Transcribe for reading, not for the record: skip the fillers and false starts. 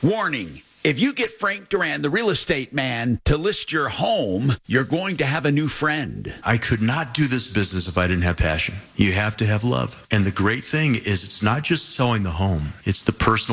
Warning. If you get Frank Duran, the real estate man, to list your home, you're going to have a new friend. I could not do this business if I didn't have passion. You have to have love. And the great thing is it's not just selling the home. It's the personal